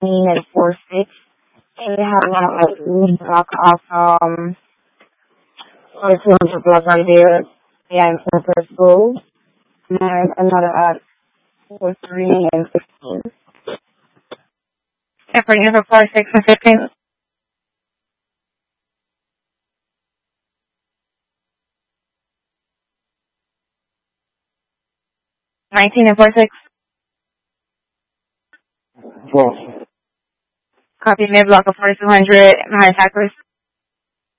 and 4-6. And we have one like lead block of or 200 block right there. Yeah, in first goal. And another at 4-3 and 15. And for you for 4-6 and 15. 19 and 4-6. False. Copy mid block of 4200 and high attackers.